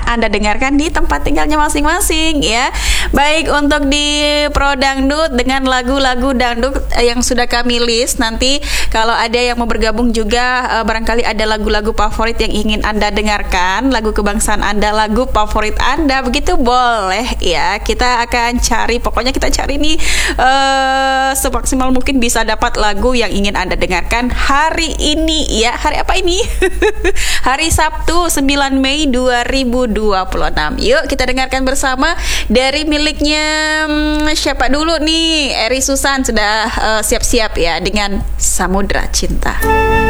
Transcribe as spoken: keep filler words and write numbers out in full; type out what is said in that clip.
Anda dengarkan di tempat tinggalnya masing-masing ya. Baik, untuk di Pro Dangdut dengan lagu-lagu dangdut yang sudah kami list, nanti kalau ada yang mau bergabung juga, uh, barangkali ada lagu-lagu favorit yang ingin Anda dengarkan, lagu kebangsaan Anda, lagu favorit Anda, begitu boleh ya. Kita akan cari, pokoknya kita cari nih uh, semaksimal mungkin bisa dapat lagu yang ingin Anda dengarkan hari ini ya. Hari apa ini? Hari Sabtu sembilan Mei dua ribu dua puluh enam. Yuk kita dengarkan bersama dari miliknya hmm, siapa dulu nih? Eri Susan sudah uh, siap-siap ya dengan Samudra Cinta.